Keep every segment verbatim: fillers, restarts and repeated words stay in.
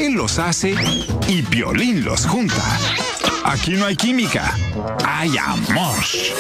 Él los hace y Piolín los junta. Aquí no hay química, hay amor.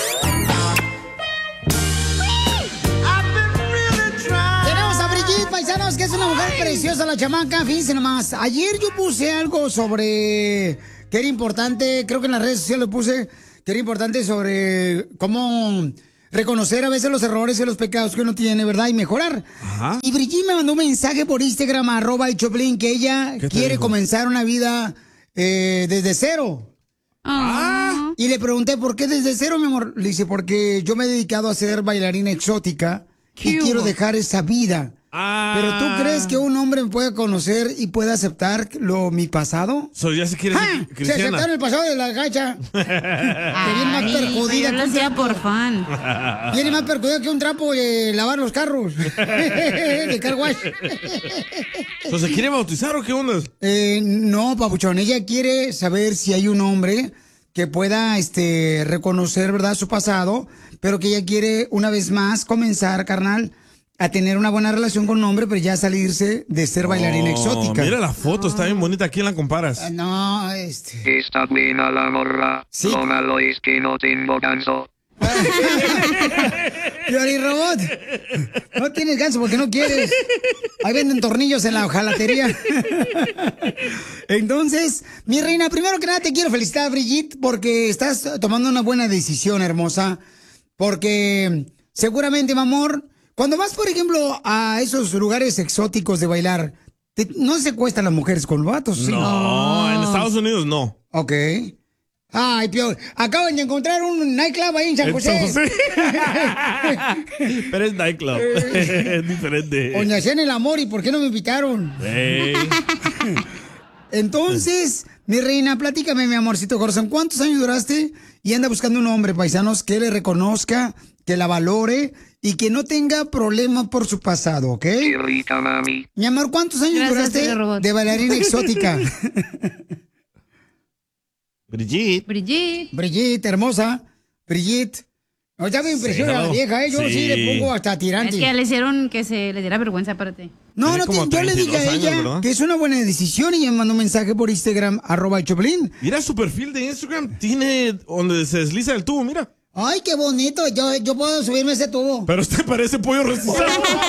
Tenemos a Brigitte, paisanos, que es una mujer preciosa, la chamaca. Fíjense nomás, ayer yo puse algo sobre que era importante, creo que en las redes sociales lo puse, que era importante sobre cómo reconocer a veces los errores y los pecados que uno tiene, ¿verdad? Y mejorar. Ajá. Y Brigitte me mandó un mensaje por Instagram, arroba el Choplin, que ella quiere comenzar una vida eh, desde cero. Ah. Y le pregunté, ¿por qué desde cero, mi amor? Le dice, porque yo me he dedicado a ser bailarina exótica y quiero dejar esa vida. Ah. ¿Pero tú crees que un hombre me puede conocer y puede aceptar lo, mi pasado? So, ya se quiere ¡Ah! Se aceptaron el pasado de la gacha. Que viene más perjudida yo lo hacía por fan. Viene más perjudida que un trapo de lavar los carros. De car wash. So, ¿se quiere bautizar o qué onda? Eh, no, papuchón. Ella quiere saber si hay un hombre que pueda este, reconocer, ¿verdad?, su pasado, pero que ella quiere una vez más comenzar, carnal, a tener una buena relación con un hombre, pero ya salirse de ser bailarina oh, exótica. Mira la foto, está bien bonita. ¿A quién la comparas? Uh, no, este... Está buena la morra. Sí. Lo malo es que no tengo ganso. Piolín Robot, no tienes ganso porque no quieres. Ahí venden tornillos en la hojalatería. Entonces, mi reina, primero que nada te quiero felicitar, Brigitte, porque estás tomando una buena decisión, hermosa. Porque seguramente, mi amor, cuando vas, por ejemplo, a esos lugares exóticos de bailar, te, ¿no se cuestan las mujeres con vatos? ¿Sí? No, no, en Estados Unidos no. Ok. Ay, Pio, acaban de encontrar un nightclub ahí en San José. ¿En San José? Pero es nightclub, es diferente. Donde hacían el amor, ¿y por qué no me invitaron? Hey. Entonces, mi reina, platícame, mi amorcito corazón, ¿cuántos años duraste? Y anda buscando un hombre, paisanos, que le reconozca, que la valore y que no tenga problema por su pasado, ¿ok? Qué rica, mami. Mi amor, ¿cuántos años Gracias, duraste de bailarina exótica? Brigitte. Brigitte. Brigitte, hermosa. Brigitte. No, ya me impresiona sí, la vieja, ¿eh? Yo sí. sí le pongo hasta tirante. Es que le hicieron que se le diera vergüenza, aparte. No, no, yo le dije a ella años, que es una buena decisión y ella me mandó un mensaje por Instagram, arroba el Choplin. Mira su perfil de Instagram, tiene donde se desliza el tubo, mira. Ay, qué bonito, yo, yo puedo subirme ese tubo. Pero usted parece pollo rostizado.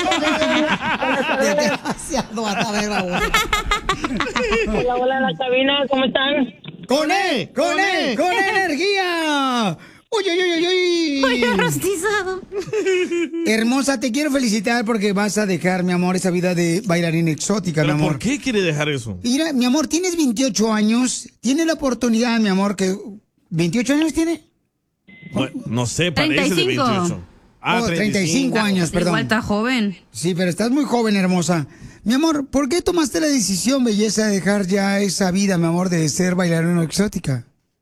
Desgraciado, hasta ver la voz. Hola, hola, la cabina, ¿cómo están? ¡Con E! ¡Con E! ¡Con energía! ¡Uy, uy, uy, uy! ¡Pollo rostizado! Hermosa, te quiero felicitar porque vas a dejar, mi amor, esa vida de bailarina exótica, mi amor. ¿Por qué quiere dejar eso? Mira, mi amor, tienes veintiocho años. Tienes la oportunidad, mi amor, que... ¿veintiocho años tiene? No, no sé, parece treinta y cinco. De veintiocho. Ah, oh, treinta y cinco años, perdón. Igual está joven. Sí, pero estás muy joven, hermosa. Mi amor, ¿por qué tomaste la decisión, belleza, de dejar ya esa vida, mi amor, de ser bailarina exótica?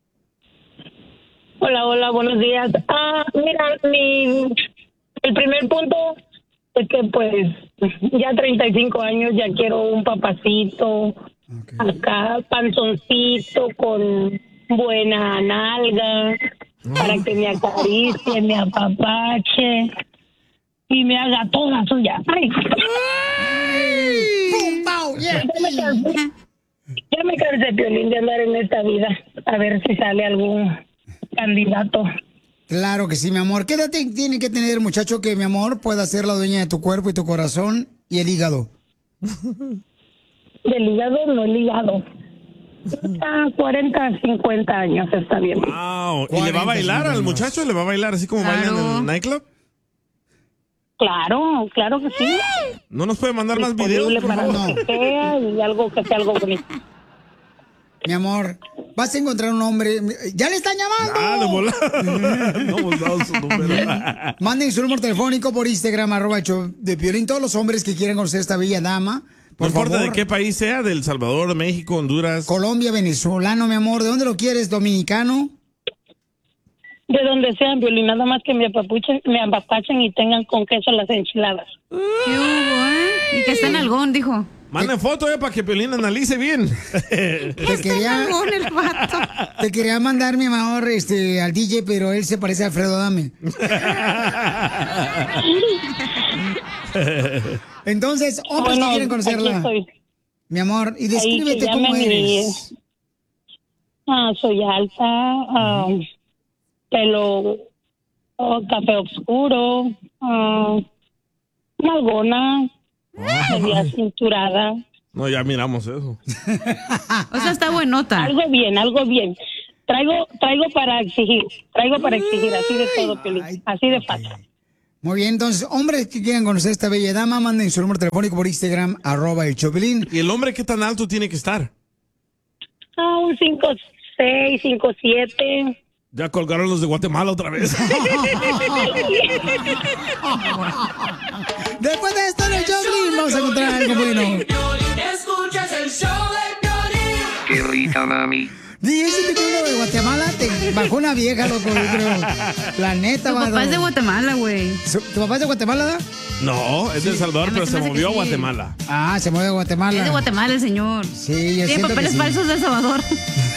Hola, hola, buenos días. Ah, mira, mi, el primer punto es que, pues, ya treinta y cinco años, ya quiero un papacito, okay. Acá, panzoncito, con buena nalga, oh. Para que me acaricie, me apapache y me haga toda suya. ¡Ay! ¡Pum, pau! Yeah. Ya me cansé, ya me cansé, Piolín, de andar en esta vida. A ver si sale algún candidato. Claro que sí, mi amor. ¿Qué edad tiene que tener, muchacho, que, mi amor, pueda ser la dueña de tu cuerpo y tu corazón y el hígado? Del hígado, no el hígado. Ah, cuarenta, cincuenta años, está bien. Wow. ¿Y le va a bailar al muchacho? ¿Le va a bailar así como claro. bailan en el nightclub? Claro, claro que sí. ¿No nos puede mandar más videos? Para no. que sea y algo que sea algo bonito. Mi amor, vas a encontrar un hombre. ¡Ya le están llamando! Ah, de volar. No hemos dado su número. Manden su número telefónico por Instagram, arroba hecho de Piolín. Todos los hombres que quieran conocer a esta bella dama. Por no importa de qué país sea, de El Salvador, México, Honduras. Colombia, venezolano, mi amor. ¿De dónde lo quieres? ¿Dominicano? De donde sean, Piolín. Nada más que me apapuchen, me apapachen y tengan con queso las enchiladas. ¿Qué hubo, eh? Y que está en algón, dijo. Manden foto, eh, para que Piolín analice bien. Te quería, el vato. te quería mandar, mi amor, este, al D J, pero él se parece a Alfredo Adame. Entonces, hombres bueno, que quieren conocerla. Mi amor, y Ahí descríbete que cómo llamen y- eres. Ah, soy alta, ah, pelo oh, café oscuro, ah, nalgona, media cinturada. No, ya miramos eso. O sea, está buenota. Algo bien, algo bien. Traigo, traigo para exigir, traigo para exigir, así de todo, Piolín, así de fácil. Muy bien, entonces, hombres que quieran conocer a esta bella dama, manden su número telefónico por Instagram, arroba el Chopelín. ¿Y el hombre qué tan alto tiene que estar? Ah, un cinco seis, cinco siete. Ya colgaron los de Guatemala otra vez. Después de esto en el Chopelín vamos a encontrar algo bueno. Escuchas el show de Piolín. Qué rica, mami. Dije, si te cuento de Guatemala, te bajó una vieja, loco, yo creo. La neta, Tu vato. papá es de Guatemala, güey. Su- ¿Tu papá es de Guatemala, da? No, es de El Salvador, a mí pero se se me hace movió a que sí. Guatemala. Ah, se mueve de Guatemala. Es de Guatemala el señor. Sí, yo Tiene siento que papeles sí. falsos de El Salvador.